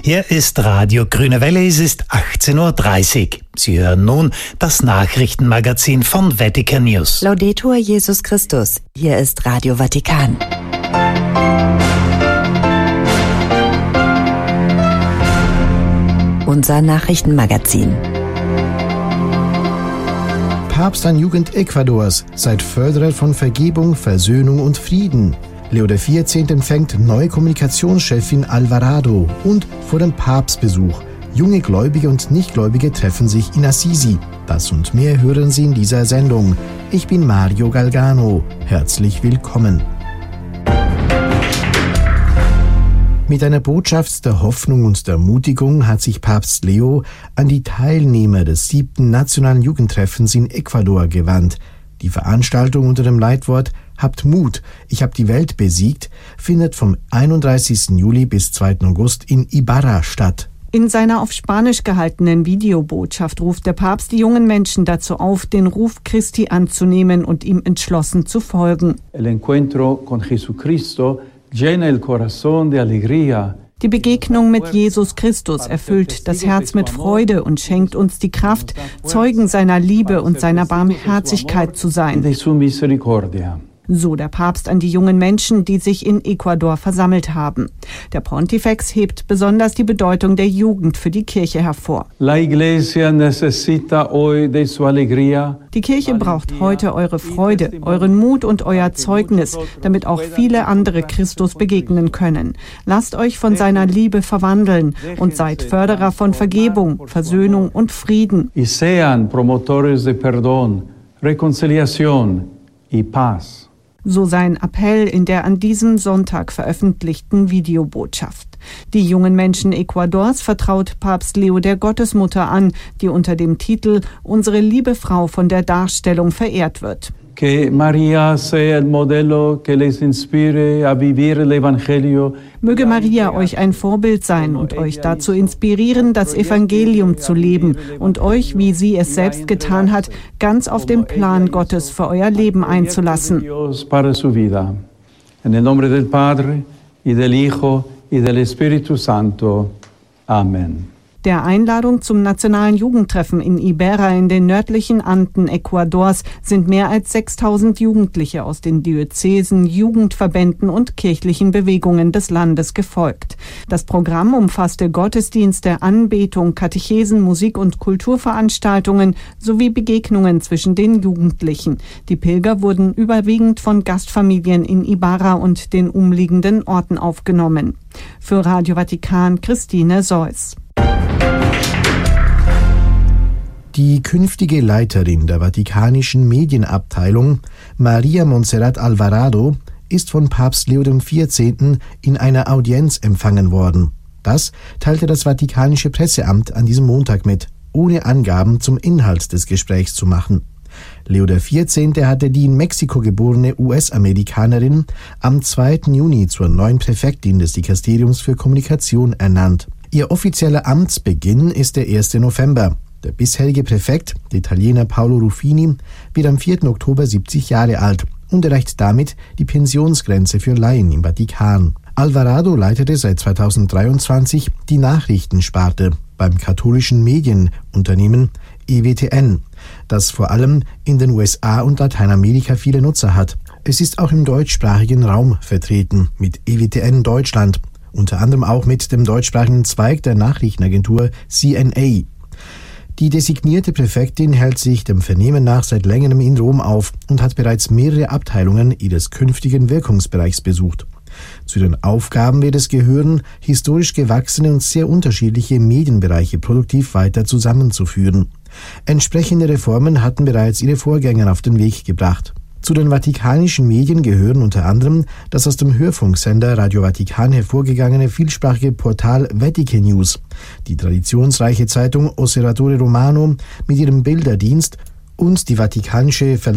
Hier ist Radio Grüne Welle, es ist 18:30 Uhr. Sie hören nun das Nachrichtenmagazin von Vatican News. Laudetur Jesus Christus, hier ist Radio Vatikan. Unser Nachrichtenmagazin. Papst an Jugend Ecuadors, seid Förderer von Vergebung, Versöhnung und Frieden. Leo XIV. Empfängt neue Kommunikationschefin Alvarado und vor dem Papstbesuch. Junge Gläubige und Nichtgläubige treffen sich in Assisi. Das und mehr hören Sie in dieser Sendung. Ich bin Mario Galgano. Herzlich willkommen. Mit einer Botschaft der Hoffnung und der Ermutigung hat sich Papst Leo an die Teilnehmer des 7. Nationalen Jugendtreffens in Ecuador gewandt. Die Veranstaltung unter dem Leitwort »Habt Mut, ich habe die Welt besiegt« findet vom 31. Juli bis 2. August in Ibarra statt. In seiner auf Spanisch gehaltenen Videobotschaft ruft der Papst die jungen Menschen dazu auf, den Ruf Christi anzunehmen und ihm entschlossen zu folgen. El encuentro con Jesucristo llena el corazón de alegría. Die Begegnung mit Jesus Christus erfüllt das Herz mit Freude und schenkt uns die Kraft, Zeugen seiner Liebe und seiner Barmherzigkeit zu sein. So der Papst an die jungen Menschen, die sich in Ecuador versammelt haben. Der Pontifex hebt besonders die Bedeutung der Jugend für die Kirche hervor. La Iglesia necesita hoy de su alegría. Die Kirche braucht heute eure Freude, euren Mut und euer Zeugnis, damit auch viele andere Christus begegnen können. Lasst euch von seiner Liebe verwandeln und seid Förderer von Vergebung, Versöhnung und Frieden. Y sean promotores de perdón, reconciliación y paz. So sein Appell in der an diesem Sonntag veröffentlichten Videobotschaft. Die jungen Menschen Ecuadors vertraut Papst Leo der Gottesmutter an, die unter dem Titel »Unsere liebe Frau von der Darstellung« verehrt wird. Que María sea el modelo que les inspire a vivir el Evangelio. Möge Maria euch ein Vorbild sein und euch dazu inspirieren, das Evangelium zu leben und euch, wie sie es selbst getan hat, ganz auf den Plan Gottes für euer Leben einzulassen. En el nombre del Padre y del Hijo y del Espíritu Santo. Amen. Der Einladung zum nationalen Jugendtreffen in Ibarra in den nördlichen Anden Ecuadors sind mehr als 6.000 Jugendliche aus den Diözesen, Jugendverbänden und kirchlichen Bewegungen des Landes gefolgt. Das Programm umfasste Gottesdienste, Anbetung, Katechesen, Musik- und Kulturveranstaltungen sowie Begegnungen zwischen den Jugendlichen. Die Pilger wurden überwiegend von Gastfamilien in Ibarra und den umliegenden Orten aufgenommen. Für Radio Vatikan Christine Seuss. Die künftige Leiterin der Vatikanischen Medienabteilung, Maria Montserrat Alvarado, ist von Papst Leo XIV. In einer Audienz empfangen worden. Das teilte das Vatikanische Presseamt an diesem Montag mit, ohne Angaben zum Inhalt des Gesprächs zu machen. Leo XIV. Hatte die in Mexiko geborene US-Amerikanerin am 2. Juni zur neuen Präfektin des Dikasteriums für Kommunikation ernannt. Ihr offizieller Amtsbeginn ist der 1. November. Der bisherige Präfekt, der Italiener Paolo Ruffini, wird am 4. Oktober 70 Jahre alt und erreicht damit die Pensionsgrenze für Laien im Vatikan. Alvarado leitete seit 2023 die Nachrichtensparte beim katholischen Medienunternehmen EWTN, das vor allem in den USA und Lateinamerika viele Nutzer hat. Es ist auch im deutschsprachigen Raum vertreten mit EWTN Deutschland, unter anderem auch mit dem deutschsprachigen Zweig der Nachrichtenagentur CNA. Die designierte Präfektin hält sich dem Vernehmen nach seit längerem in Rom auf und hat bereits mehrere Abteilungen ihres künftigen Wirkungsbereichs besucht. Zu den Aufgaben wird es gehören, historisch gewachsene und sehr unterschiedliche Medienbereiche produktiv weiter zusammenzuführen. Entsprechende Reformen hatten bereits ihre Vorgänger auf den Weg gebracht. Zu den vatikanischen Medien gehören unter anderem das aus dem Hörfunksender Radio Vatikan hervorgegangene vielsprachige Portal Vatican News, die traditionsreiche Zeitung Osservatore Romano mit ihrem Bilderdienst und die vatikanische